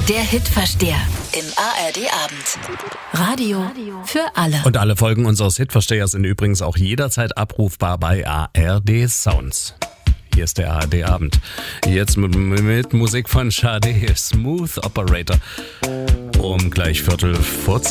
Der Hitversteher im ARD-Abend. Radio für alle. Und alle Folgen unseres Hitverstehers sind übrigens auch jederzeit abrufbar bei ARD Sounds. Hier ist der ARD-Abend. Jetzt mit Musik von Sade, Smooth Operator. Um gleich 10:15.